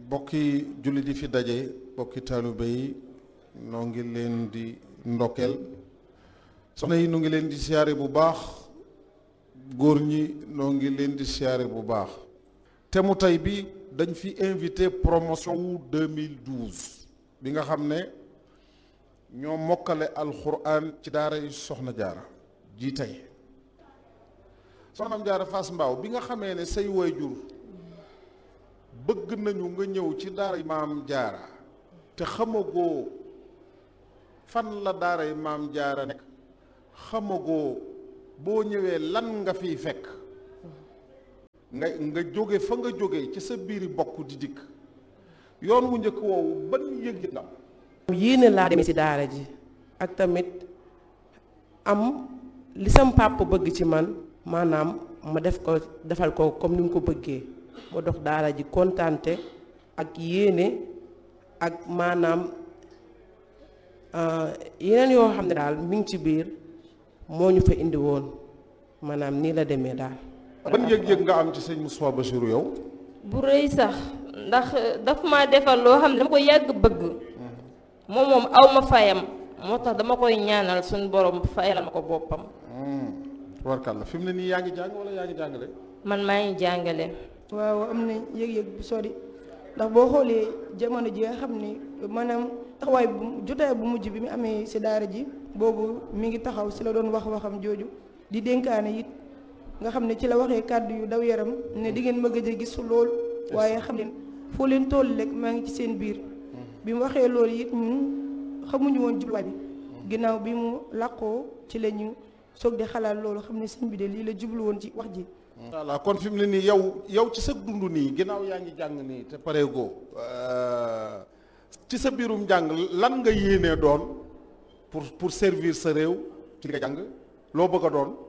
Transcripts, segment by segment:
bokki jullit yi fi daje bokki taalibe yi noo ngi leen di ndokkeel soxna yi noo ngi leen di siyaare bu baax góor ñi noo ngi leen di siyaare bu baax te mu tey bi dañ fi invité promotion wu 2012 bi nga xam ne ñoo mokkale alxuraan ci daara yu soxna jaara ji tey soxna jaara Fass Mbao bi nga xamee ne say waajur bëgg nañu nga ñëw ci daara maam jaara te xamagoo fan la daara maam jaara nekk xamagoo boo ñëwee lan nga fiy fekk nga jóge fa nga jóge ci sa biiri bokk di dikk yoon wu njëkk woowu ban yëg ndam yéene laa demee ci daara ji ak tamit am li sam papa bëgg ci man maanaam ma defal ko comme ni mu ko bëggee ma dox daara ji kontaante ak yéene ak maanaam yeneen yoo xam ne daal mi ngi ci biir moo ñu fa indi woon maanaam nii la demee daal. ban yëg-yëg nga am ci sëñ Moustapha Bassirou yow. bu rëy sax ndax daf ma defal loo xam ne dama ko yàgg bëgg moom aw ma fayam moo tax dama koy ñaanal suñu borom fayal ma ko boppam. warkal la fi mu ne nii yaa ngi jàng wala yaa ngi jàngale. man maa ngi jàngale. waaw am na yëg-yëg bu sori ndax boo xoolee jamono ji nga xam ne maanaam taxawaay bu jotaay bu mujj bi mu amee si daara ji boobu mi ngi taxaw si la doon waxam jooju di dénkaane it nga xam ne ci la waxee kàddu yu daw yaram ne di ngeen ma gëj a gis lool waaye xam leen foo leen toll rek maa ngi ci seen biir bi mu waxee loolu it ñun xamuñu woon jubluwaay bi ginnaaw bi mu làqoo ci la ñu soog di xalaat loolu xam ne sëñ bi de lii la jublu woon ci wax ji. voilà kon fi mu ne nii yow ci sa dund nii ginnaaw yaa ngi jàng nii te pareegoo ci sa biirum jàng lan nga yéenee doon pour servir sa réew ci nga jàng loo bëgg a doon.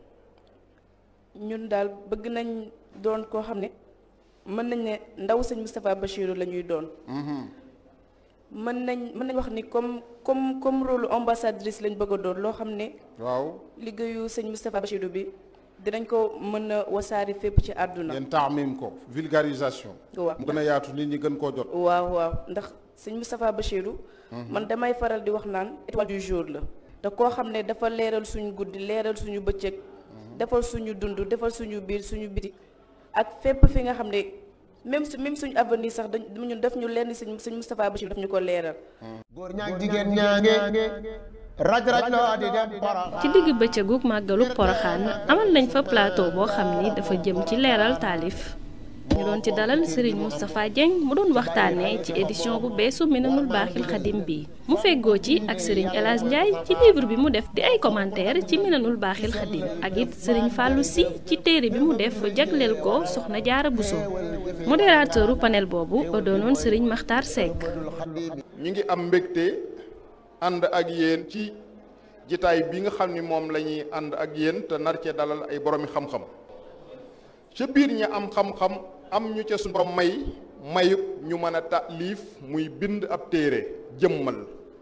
ñun daal bëgg nañ doon koo xam ne mën nañ ne ndaw sëñ Moustapha Bassirou la ñuy doon. mën nañ wax ni comme rôle ambassadrice lañ bëgg a doon loo xam ne. waaw liggéeyu sëñ Moustapha Bassirou bi. dinañ ko mën a wasaari fépp ci àdduna. ngeen taamim ko vulgarisation. waaw mu gën a yaatu nit ñi gën koo jot. waaw ndax sëñ Moustapha Bassirou. man damay faral di wax naan étoile du jour la. te koo xam ne dafa leeral suñu guddi leeral suñu bëccëg. defal suñu dund defal suñu biir suñu biti. ak fépp fi nga xam ne même suñu avenir sax ñun def ñu lenn sëñ Moustapha Bassirou daf ñu ko leeral. góor ñaag jigéen ñaange. raj loo di dem ci digg bëccëgu màggalu Poroxaan amal nañ fa plateau boo xam ni dafa jëm ci leeral taalif ñu doon ci dalal Serigne Moustapha Dieng mu doon waxtaanee ci édition bu beesu Minanul Baaxil Xadim bi mu feggoo ci ak Serigne El Hadj Ndiaye ci livre bi mu def di ay commentaire ci Minanul Baaxil Xadim ak it Serigne Fallou Sy ci téere bi mu def jagleel ko Soxna Jaara Bousso modérateuru panel boobu doonoon Serigne Makhtar Seck. ñu ngi am mbégte ànd ak yéen ci jitaay bi nga xam ni moom la ñuy ànd ak yéen te nar cee dalal ay boromi xam-xam ca biir ñi am xam-xam am ñu ca suñu borom mayub ñu mën a taalif muy bind ab téere jëmmal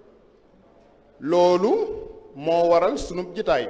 loolu moo waral sunu jitaay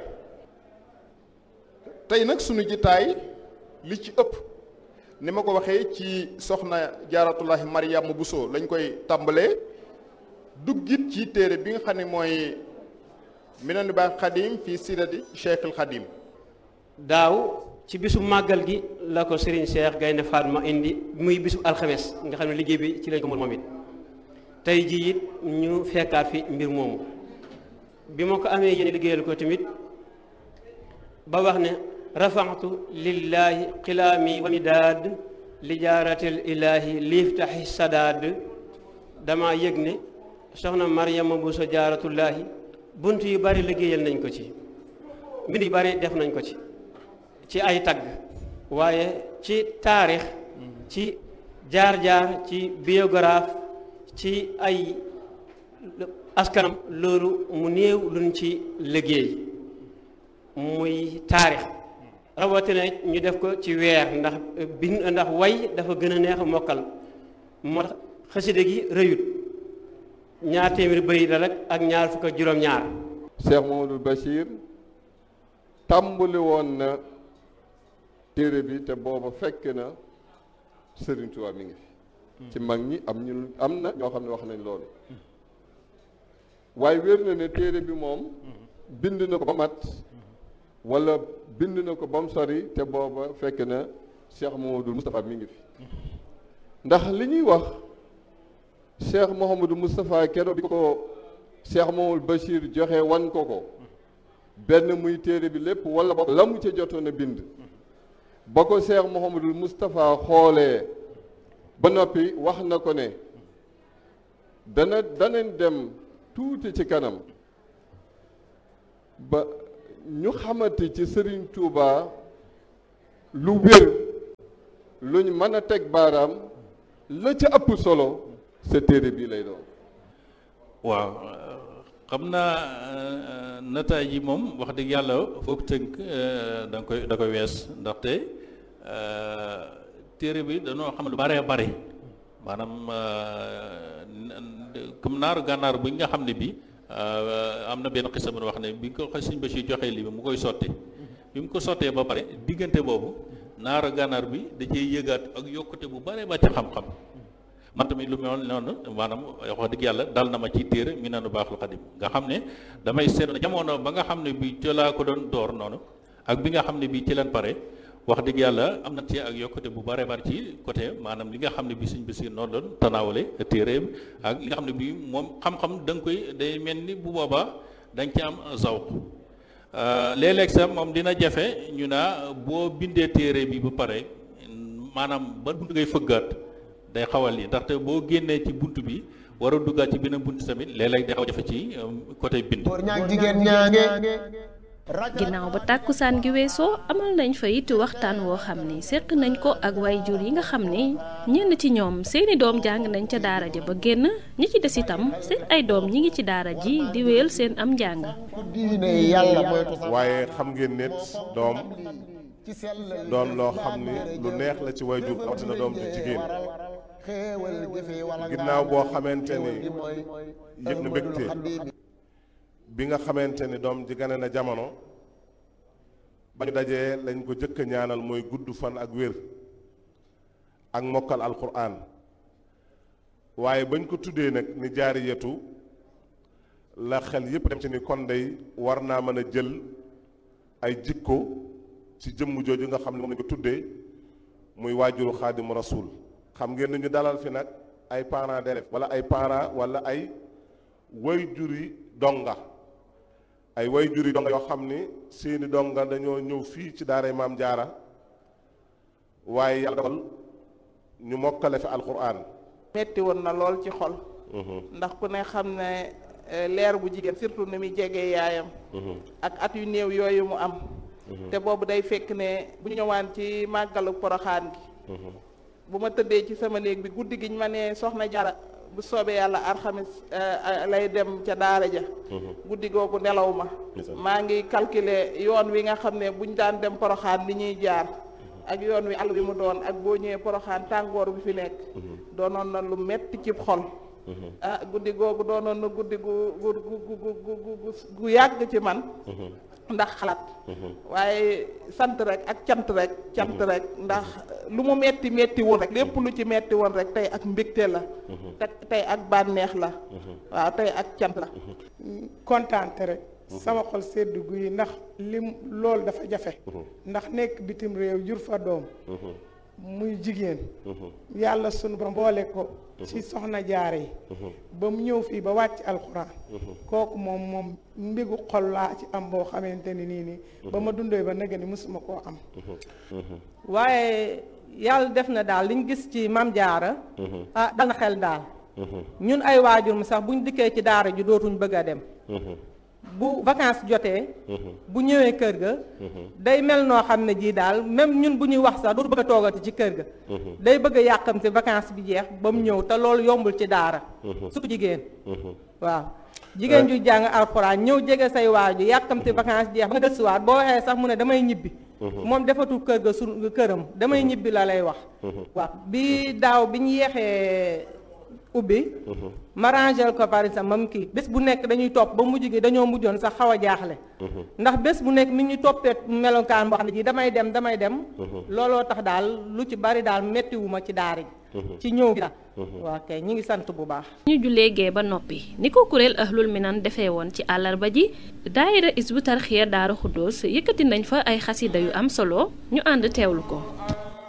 tey nag sunu jitaay li ci ëpp ni ma ko waxee ci soxna jaaratullahi Mariama Bousso lañ koy tàmbalee duggit ci téere bi nga xam ne mooy Minanul Baaxil Xadim fii sirati Cheikhul Xadim. daaw ci bisu màggal gi la ko Serigne Cheikh Gaynde Fatma indi muy bisu alxames nga xam ne liggéey bi ci lañ ko moom it tey jii it ñu fekkaat fi mbir moomu bi ma ko amee yéen liggéeyal ko tamit ba wax ne rafaxtu lillahi xilaami wa midaad li jaaratil ilaahi liiftaxi sadaad dama yëg ne soxna Mariama Bousso jaaratullaahi bunt yu bari liggéeyal nañ ko ci mbind yu bari def nañ ko ci ay tagg waaye ci taarix ci jaar-jaar ci biographe ci ay askanam loolu mu néew luñ ci liggéey muy taarix rawatina ñu def ko ci weer ndax way dafa gën a neex mokkal moo tax xaside gi rëyut 200 bëy la rek ak ñaar fukk ak juróom-ñaar. Cheikh Mamadou Bachir tàmbali woon na téere bi te booba fekk na Serigne Touba mi ngi fi ci mag ñi am na ñoo xam ne wax nañ loolu waaye wér na ne téere bi moom bind na ko ba mat wala bind na ko ba mu sori te booba fekk na Cheikh Mouhamadou Moustapha mi ngi fi ndax li ñuy wax Cheikh Mouhamadou Moustapha keroog bi ko Cheikh Mouhamadou Bachir joxe wan ko benn muy téere bi lépp wala ba la mu ca jotoon a bind ba ko Cheikh Mouhamadou Moustapha xoolee ba noppi wax na ko ne danañ dem tuuti ci kanam ba ñu xamante ci Serigne Touba lu wér luñ mën a teg baaraam la ca ëpp solo sa téere bii lay doon. waaw xam naa nataay yi moom wax dëgg yàlla foog tënk da koy wees ndaxte téere bi dañoo xam lu bare bare maanaam comme naaru gànnaar bi nga xam ne bi am na benn xisa bu wax ne bi ko Sëñ Bachir joxee lii bi mu koy sotti bi mu ko sottee ba pare diggante boobu naaru gànnaar bi da cee yëgaat ak yokkute bu bare ba ci xam-xam man tamit lu mel noonu maanaam wax dëgg yàlla dal na ma ci téere mi nanu baaxul xadim nga xam ne damay seetlu jamono ba nga xam ne bi ci laa ko doon door noonu ak bi nga xam ne bi ci leen pare wax dëgg yàlla am na ci ak yokkute bu bare bare ci côté maanaam li nga xam ne bi Sëñ Basiir noonu doon tanaawale téere ak li nga xam ne bi moom xam-xam da nga koy day mel ni bu boobaa da nga ci am zawq léeg-léeg sax moom dina jafe ñu naa boo bindee téere bi ba pare maanaam ba bunt ngay fëggaat day xawal yi ndaxte boo génnee ci bunt bi war a duggaat ci beneen bunt tamit léeg-léeg day xaw a jafe ci côté bind. ginnaaw ba tàkkusaan gi weesoo amal nañ fa it waxtaan woo xam ni seq nañ ko ak waajur yi nga xam ni ñenn ci ñoom seeni doom jàng nañ ca daara ja ba génn ñi ci des itam seen ay doom ñi ngi ci daara ji di wéyal seen am njàng. waaye xam ngeen nit doom doon loo xam ni lu neex la ci waajur rawatina doom ju jigéen ginnaaw boo xamante ni yëg na mbégte bi nga xamante ni doom ji gane na jamono ba ñu dajee lañ ko jëkk ñaanal mooy gudd fan ak wér ak mokkal alquran waaye bañ ko tuddee nag ni jaariyatu la xel yépp dem ci ni kon day war naa mën a jël ay jikko ci jëmm jooju nga xam ne moom lañ ko tuddee muy waajuru xaadimu rasul xam ngeen ni ñu dalal fi nag ay parents d'élèves wala ay parents wala ay waajuri donga ay waajuri donga yoo xam ni seeni donga dañoo ñëw fii ci daaray maam jaara waaye yàlla dogal ñu mokkale fi alquran metti woon na lool ci xol ndax ku ne xam ne leer bu jigéen surtout ni muy jegee yaayam ak at yu néew yooyu mu am te boobu day fekk ne bu ñu ñëwaan ci màggalu poroxaan gi bu ma tëddee ci sama néeg bi guddi gi ñu ma ne soxna Jaara bu soobee yàlla alxamis lay dem ca daara ja guddi googu nelaw ma maa ngi calculer yoon wi nga xam ne buñ daan dem poroxaan li ñuy jaar ak yoon wi àll bi mu doon ak boo ñëwee poroxaan tàngoor bi fi nekk doonoon na lu metti ci xol guddi googu doonoon na guddi gu yàgg ci man ndax xalaat waaye sant rek ak cant rek ndax lu mu metti metti woon rek lépp lu ci metti woon rek tey ak mbégte la tey ak bànneex la waaw tey ak cant la kontaante rek sama xol sedd guy ndax lim loolu dafa jafe ndax nekk bitim réew jur fa doom muy jigéen yàlla sunu borom boole ko ci soxna jaare yi ba mu ñëw fii ba wàcc alxuraan kooku moom mbégu xol laa ci am boo xamante ni nii ba ma dundee ba nega ni mësuma koo am waaye yàlla def na daal liñ gis ci mam jaara dal na xel daal ñun ay waajur mu sax buñ dikkee ci daara ji dootuñ bëgg a dem bu vacances jotee bu ñëwee kër ga day mel noo xam ne jii daal même ñun bu ñuy wax sax dootu bëgg a toogati ci kër ga day bëgg a yàqamte vacances bi jeex ba mu ñëw te loolu yombul ci daara surtout jigéen waaw jigéen ju jàng alxuraan ñëw jege say waaju yàqamte vacances jeex ba nga gëstuwaat boo waxee sax mu ne damay ñibbi moom defatul kër ga su këram damay ñibbi la lay wax waaw bi daaw bi ñu yeexee ubbi ma rangel ko par exemple mam kii bés bu nekk dañuy topp ba mujj gi dañoo mujjoon sax xaw a jaaxle ndax bés bu nekk mi ñu toppee melokaan boo xam ne ji damay dem looloo tax daal lu ci bari daal mettiwuma ci daara ji ci ñëw gi waa kay ñi ngi sant bu baax. ñu jullee gee ba noppi ni ko kuréel Ahlul Minan defee woon ci àllarba ji daayira Hizbut Tarqiyyah Daaru Xuddoos yëkkati nañ fa ay xasida yu am solo ñu ànd teewlu ko.